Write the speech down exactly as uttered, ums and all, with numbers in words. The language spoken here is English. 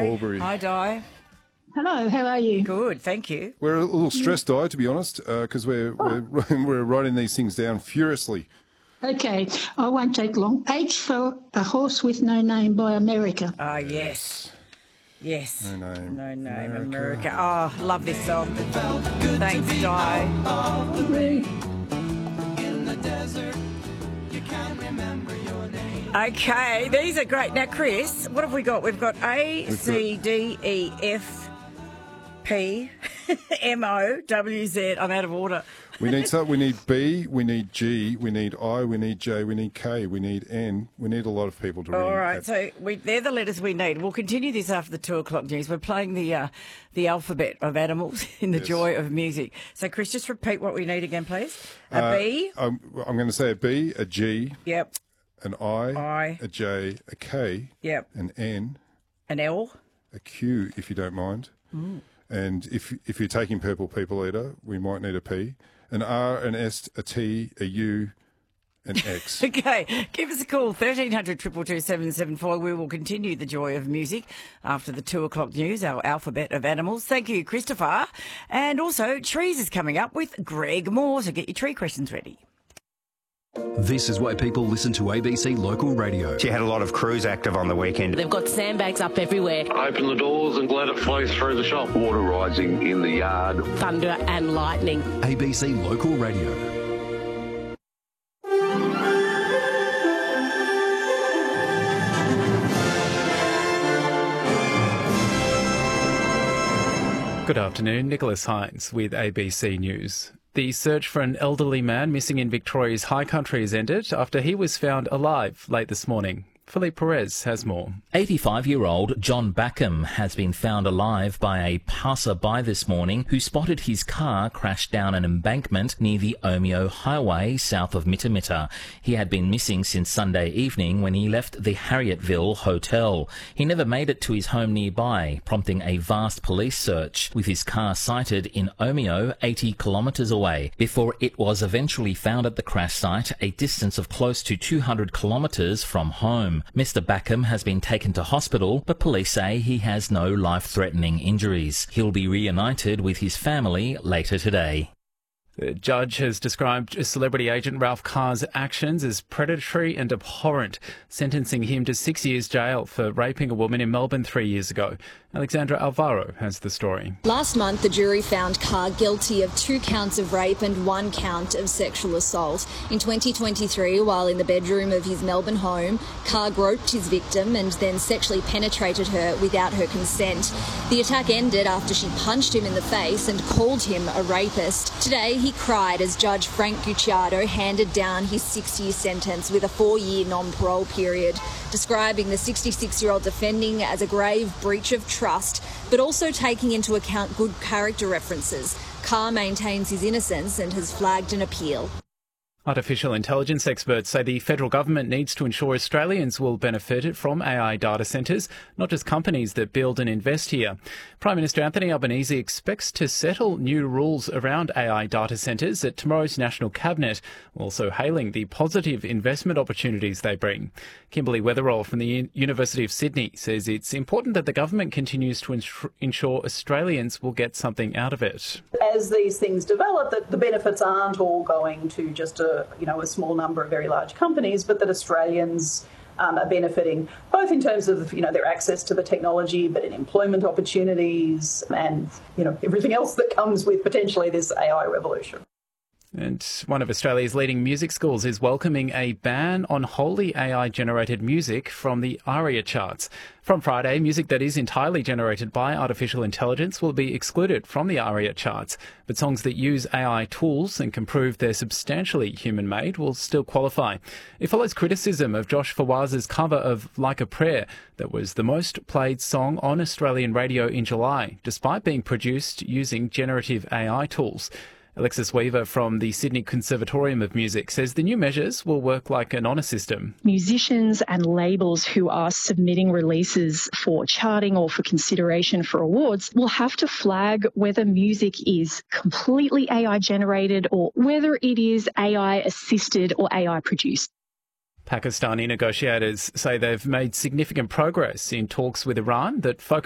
Di. Albury. Hi, Di. Hello, how are you? Good, thank you. We're a little stressed, Di, to be honest, because uh, we're, Oh. we're we're writing these things down furiously. Okay, I won't take long. H for A Horse with No Name by America. Ah, yes. Yes. No Name. No Name, America. America. Oh, love this song. Thanks, Di. Okay, these are great. Now, Chris, what have we got? We've got A, We've C, D, E, F, P, M, O, W, Z. I'm out of order. We need some, we need B, we need G, we need I, we need J, we need K, we need N. We need a lot of people to read. All right, so we, they're the letters we need. We'll continue this after the two o'clock news. We're playing the uh, the alphabet of animals in the Yes. joy of music. So, Chris, just repeat what we need again, please. A Uh, B. I'm, I'm going to say a B, a G, Yep. an I, I. a J, a K, Yep. an N, An L. a Q, if you don't mind. Mm. And if if you're taking Purple People Eater, we might need a P, an R, an S, a T, a U, an X. Okay, give us a call, thirteen hundred, two two two, seven seven four. We will continue the joy of music after the two o'clock news, our alphabet of animals. Thank you, Christopher. And also, Trees is coming up with Greg Moore, so get your tree questions ready. This is why people listen to A B C Local Radio. She had a lot of crews active on the weekend. They've got sandbags up everywhere. Open the doors and let it flow through the shop. Water rising in the yard. Thunder and lightning. A B C Local Radio. Good afternoon, Nicholas Hines with A B C News. The search for an elderly man missing in Victoria's High Country has ended after he was found alive late this morning. Philippe Perez has more. eighty-five-year-old John Backham has been found alive by a passer-by this morning who spotted his car crash down an embankment near the Omeo Highway south of Mittamitta. He had been missing since Sunday evening when he left the Harrietville Hotel. He never made it to his home nearby, prompting a vast police search, with his car sighted in Omeo, eighty kilometres away, before it was eventually found at the crash site, a distance of close to two hundred kilometres from home. Mister Backham has been taken to hospital, but police say he has no life-threatening injuries. He'll be reunited with his family later today. The judge has described celebrity agent Ralph Carr's actions as predatory and abhorrent, sentencing him to six years jail for raping a woman in Melbourne three years ago. Alexandra Alvaro has the story. Last month, the jury found Carr guilty of two counts of rape and one count of sexual assault. In twenty twenty-three, while in the bedroom of his Melbourne home, Carr groped his victim and then sexually penetrated her without her consent. The attack ended after she punched him in the face and called him a rapist. Today, he cried as Judge Frank Gucciardo handed down his six-year sentence with a four-year non-parole period, describing the sixty-six-year-old defending as a grave breach of trust, but also taking into account good character references. Carr maintains his innocence and has flagged an appeal. Artificial intelligence experts say the federal government needs to ensure Australians will benefit from A I data centres, not just companies that build and invest here. Prime Minister Anthony Albanese expects to settle new rules around A I data centres at tomorrow's National Cabinet, also hailing the positive investment opportunities they bring. Kimberly Weatherall from the U- University of Sydney says it's important that the government continues to ins- ensure Australians will get something out of it. As these things develop, that the benefits aren't all going to just a you know, a small number of very large companies, but that Australians um, are benefiting both in terms of, you know, their access to the technology, but in employment opportunities and, you know, everything else that comes with potentially this A I revolution. And one of Australia's leading music schools is welcoming a ban on wholly A I-generated music from the ARIA charts. From Friday, music that is entirely generated by artificial intelligence will be excluded from the ARIA charts, but songs that use A I tools and can prove they're substantially human-made will still qualify. It follows criticism of Josh Fawaz's cover of Like a Prayer that was the most played song on Australian radio in July, despite being produced using generative A I tools. Alexis Weaver from the Sydney Conservatorium of Music says the new measures will work like an honour system. Musicians and labels who are submitting releases for charting or for consideration for awards will have to flag whether music is completely A I generated or whether it is A I assisted or A I produced. Pakistani negotiators say they've made significant progress in talks with Iran that focus